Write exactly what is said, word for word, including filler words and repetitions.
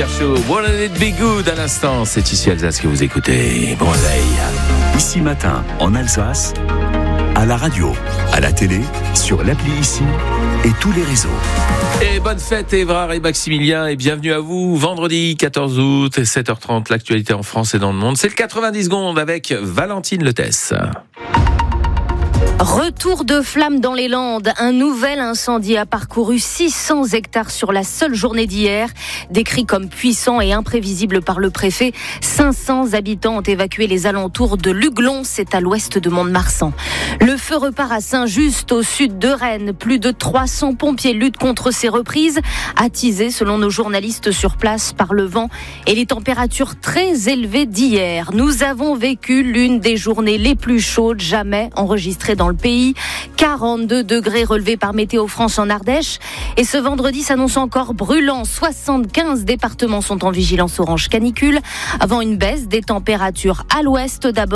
Super Show. Wouldn't it be good à l'instant. C'est ici Alsace que vous écoutez. Bon réveil. Ici Matin, en Alsace, à la radio, à la télé, sur l'appli Ici et tous les réseaux. Et bonne fête Évrard et Maximilien et bienvenue à vous. Vendredi quatorze août, sept heures trente, l'actualité en France et dans le monde. C'est le quatre-vingt-dix secondes avec Valentine Letesse. Retour de flammes dans les Landes. Un nouvel incendie a parcouru six cents hectares sur la seule journée d'hier. Décrit comme puissant et imprévisible par le préfet, cinq cents habitants ont évacué les alentours de Luglon, c'est à l'ouest de Mont-de-Marsan. Le feu repart à Saint-Just, au sud de Rennes. Plus de trois cents pompiers luttent contre ces reprises, attisées selon nos journalistes sur place par le vent et les températures très élevées d'hier. Nous avons vécu l'une des journées les plus chaudes jamais enregistrées dans le pays. quarante-deux degrés relevés par Météo France en Ardèche. Et ce vendredi s'annonce encore brûlant. soixante-quinze départements sont en vigilance orange canicule, avant une baisse des températures à l'ouest d'abord.